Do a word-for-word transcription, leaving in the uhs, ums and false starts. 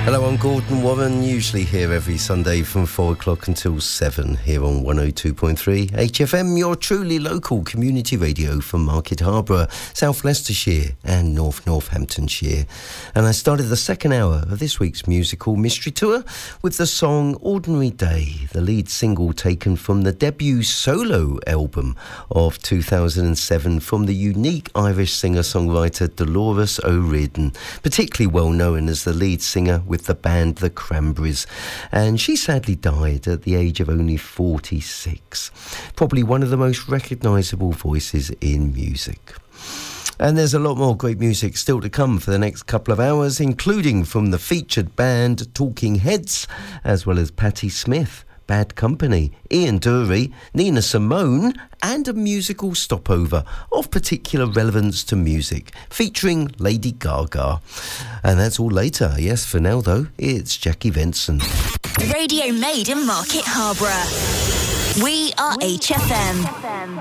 Hello, I'm Gordon Warren, usually here every Sunday from four o'clock until seven here on one oh two point three H F M, your truly local community radio from Market Harborough, South Leicestershire and North Northamptonshire. And I started the second hour of this week's musical mystery tour with the song Ordinary Day, the lead single taken from the debut solo album of two thousand seven from the unique Irish singer-songwriter Dolores O'Riordan, particularly well known as the lead singer with the band The Cranberries, and she sadly died at the age of only forty-six. Probably one of the most recognisable voices in music. And there's a lot more great music still to come for the next couple of hours, including from the featured band Talking Heads, as well as Patti Smith, Bad Company, Ian Dury, Nina Simone, and a musical stopover of particular relevance to music, featuring Lady Gaga. And that's all later. Yes, for now, though, it's Jackie Venson. Radio made in Market Harborough. We are H F M.